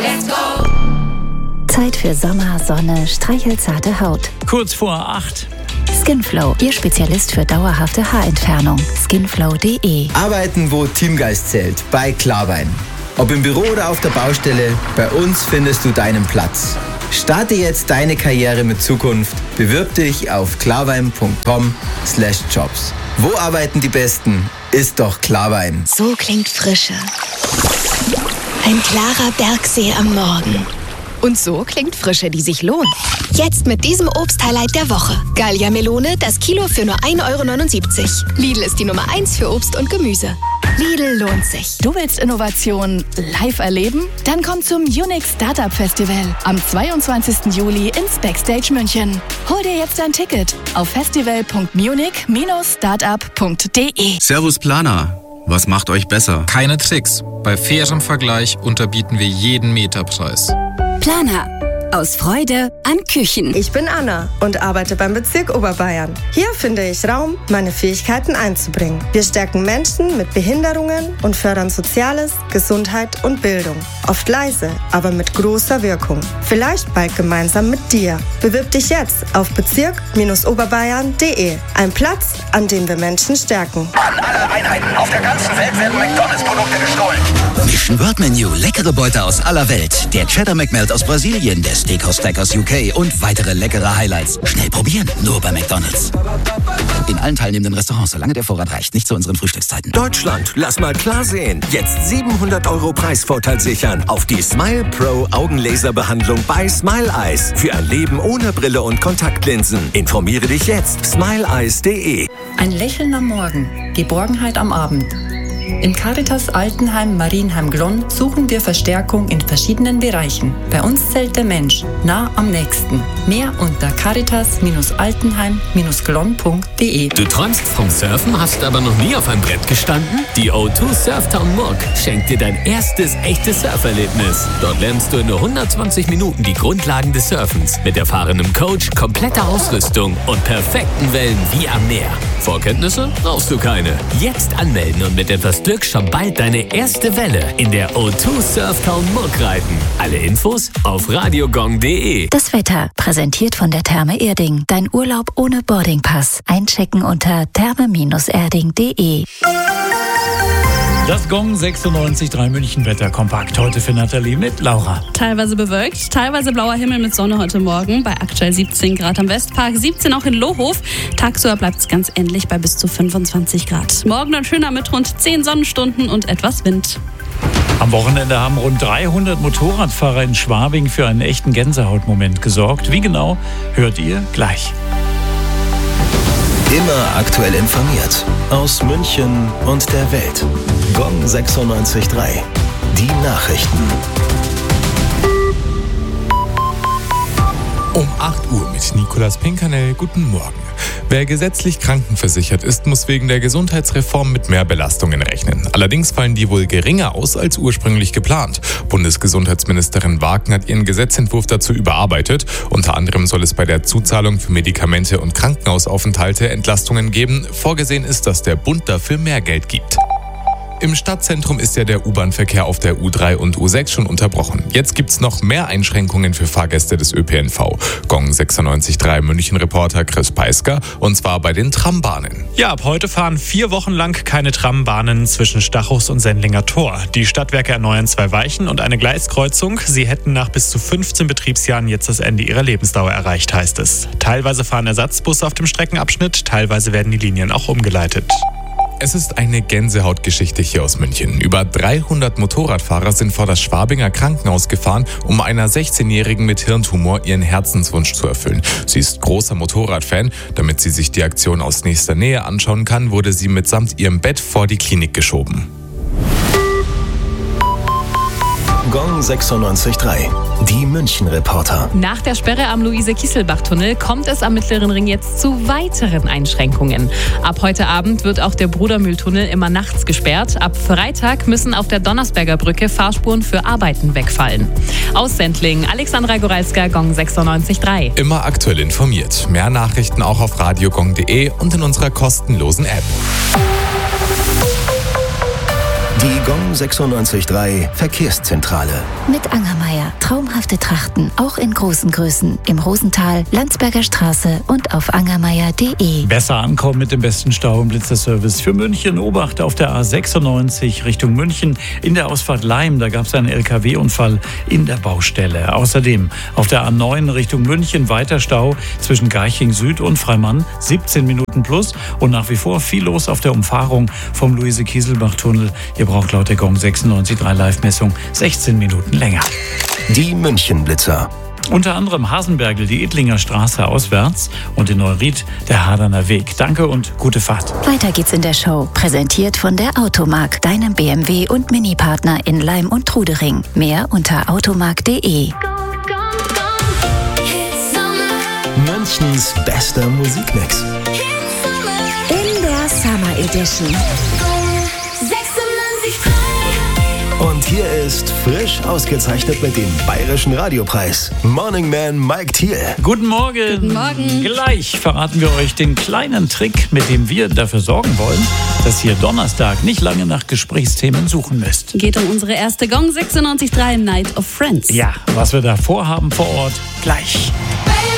Let's go! Zeit für Sommer, Sonne, streichelzarte Haut. Kurz vor 8. Skinflow, Ihr Spezialist für dauerhafte Haarentfernung. Skinflow.de. Arbeiten, wo Teamgeist zählt. Bei Klarwein. Ob im Büro oder auf der Baustelle, bei uns findest du deinen Platz. Starte jetzt deine Karriere mit Zukunft. Bewirb dich auf klarwein.com/jobs. Wo arbeiten die Besten? Ist doch Klarwein. So klingt Frische. Ein klarer Bergsee am Morgen. Und so klingt Frische, die sich lohnt. Jetzt mit diesem Obst-Highlight der Woche. Gallia Melone, das Kilo für nur 1,79 €. Lidl ist die Nummer 1 für Obst und Gemüse. Lidl lohnt sich. Du willst Innovation live erleben? Dann komm zum Munich Startup Festival am 22. Juli ins Backstage München. Hol dir jetzt ein Ticket auf festival.munich-startup.de. Servus Planer. Was macht euch besser? Keine Tricks. Bei fairem Vergleich unterbieten wir jeden Meterpreis. Planer. Aus Freude an Küchen. Ich bin Anna und arbeite beim Bezirk Oberbayern. Hier finde ich Raum, meine Fähigkeiten einzubringen. Wir stärken Menschen mit Behinderungen und fördern Soziales, Gesundheit und Bildung. Oft leise, aber mit großer Wirkung. Vielleicht bald gemeinsam mit dir. Bewirb dich jetzt auf bezirk-oberbayern.de. Ein Platz, an dem wir Menschen stärken. An alle Einheiten auf der ganzen Welt werden McDonalds-Produkte gestohlen. Mission World Menu. Leckere Beute aus aller Welt. Der Cheddar McMelt aus Brasilien, der Steakhouse Stack aus UK und weitere leckere Highlights. Schnell probieren, nur bei McDonalds. In allen teilnehmenden Restaurants, solange der Vorrat reicht. Nicht zu unseren Frühstückszeiten. Deutschland, lass mal klar sehen. Jetzt 700 € Preisvorteil sichern auf die Smile Pro Augenlaserbehandlung bei Smile Eyes. Für ein Leben ohne Brille und Kontaktlinsen. Informiere dich jetzt. smileeyes.de. Ein Lächeln am Morgen, Geborgenheit am Abend. Im Caritas Altenheim Marienheim-Glonn suchen wir Verstärkung in verschiedenen Bereichen. Bei uns zählt der Mensch, nah am nächsten. Mehr unter caritas-altenheim-glonn.de. Du träumst vom Surfen, hast aber noch nie auf einem Brett gestanden? Die O2 Surftown Muck schenkt dir dein erstes echtes Surferlebnis. Dort lernst du in nur 120 Minuten die Grundlagen des Surfens mit erfahrenem Coach, kompletter Ausrüstung und perfekten Wellen wie am Meer. Vorkenntnisse brauchst du keine. Jetzt anmelden und mit etwas Glück schon bald deine erste Welle in der O2 Surftown Muck reiten. Alle Infos auf radiogong.de. Das Wetter, präsentiert von der Therme Erding. Dein Urlaub ohne Boardingpass. Einchecken unter therme-erding.de. Das Gong 96.3 München Wetter kompakt heute für Nathalie mit Laura. Teilweise bewölkt, teilweise blauer Himmel mit Sonne heute Morgen. Bei aktuell 17 Grad am Westpark, 17 auch in Lohof. Tagsüber bleibt es ganz ähnlich bei bis zu 25 Grad. Morgen dann schöner mit rund 10 Sonnenstunden und etwas Wind. Am Wochenende haben rund 300 Motorradfahrer in Schwabing für einen echten Gänsehautmoment gesorgt. Wie genau, hört ihr gleich. Immer aktuell informiert. Aus München und der Welt. Gong 96.3. Die Nachrichten. Um 8 Uhr mit Nicolas Pinkernell. Guten Morgen. Wer gesetzlich krankenversichert ist, muss wegen der Gesundheitsreform mit mehr Belastungen rechnen. Allerdings fallen die wohl geringer aus als ursprünglich geplant. Bundesgesundheitsministerin Wagner hat ihren Gesetzentwurf dazu überarbeitet. Unter anderem soll es bei der Zuzahlung für Medikamente und Krankenhausaufenthalte Entlastungen geben. Vorgesehen ist, dass der Bund dafür mehr Geld gibt. Im Stadtzentrum ist ja der U-Bahn-Verkehr auf der U3 und U6 schon unterbrochen. Jetzt gibt's noch mehr Einschränkungen für Fahrgäste des ÖPNV. Gong 96.3 München-Reporter Chris Peisker, und zwar bei den Trambahnen. Ja, ab heute fahren 4 Wochen lang keine Trambahnen zwischen Stachus und Sendlinger Tor. Die Stadtwerke erneuern 2 Weichen und eine Gleiskreuzung. Sie hätten nach bis zu 15 Betriebsjahren jetzt das Ende ihrer Lebensdauer erreicht, heißt es. Teilweise fahren Ersatzbusse auf dem Streckenabschnitt, teilweise werden die Linien auch umgeleitet. Es ist eine Gänsehautgeschichte hier aus München. Über 300 Motorradfahrer sind vor das Schwabinger Krankenhaus gefahren, um einer 16-Jährigen mit Hirntumor ihren Herzenswunsch zu erfüllen. Sie ist großer Motorradfan. Damit sie sich die Aktion aus nächster Nähe anschauen kann, wurde sie mitsamt ihrem Bett vor die Klinik geschoben. Gong 96.3. Die München-Reporter. Nach der Sperre am Luise-Kiesselbach-Tunnel kommt es am Mittleren Ring jetzt zu weiteren Einschränkungen. Ab heute Abend wird auch der Brudermühltunnel immer nachts gesperrt. Ab Freitag müssen auf der Donnersberger Brücke Fahrspuren für Arbeiten wegfallen. Aus Sendling, Alexandra Goralska, Gong 96.3. Immer aktuell informiert. Mehr Nachrichten auch auf radiogong.de und in unserer kostenlosen App. Die Gong 96.3 Verkehrszentrale. Mit Angermeier. Traumhafte Trachten, auch in großen Größen. Im Rosental, Landsberger Straße und auf angermeier.de. Besser ankommen mit dem besten Stau- und Blitzerservice für München. Obacht auf der A96 Richtung München. In der Ausfahrt Leim, da gab es einen LKW-Unfall in der Baustelle. Außerdem auf der A9 Richtung München weiter Stau zwischen Garching Süd und Freimann. 17 Minuten plus. Und nach wie vor viel los auf der Umfahrung vom Luise-Kieselbach-Tunnel. Ihr braucht laut der Gong 96.3 Live-Messung 16 Minuten länger. Die München-Blitzer. Unter anderem Hasenbergl, die Edlinger Straße auswärts und in Neuried der Haderner Weg. Danke und gute Fahrt. Weiter geht's in der Show. Präsentiert von der Automark, deinem BMW- und Mini-Partner in Leim und Trudering. Mehr unter automark.de. Münchens bester Musikmix. In der Summer Edition. Und hier ist frisch ausgezeichnet mit dem Bayerischen Radiopreis Morning Man Mike Thiel. Guten Morgen. Guten Morgen. Gleich verraten wir euch den kleinen Trick, mit dem wir dafür sorgen wollen, dass ihr Donnerstag nicht lange nach Gesprächsthemen suchen müsst. Geht um unsere erste Gong 96.3 Night of Friends. Ja, was wir da vorhaben vor Ort, gleich.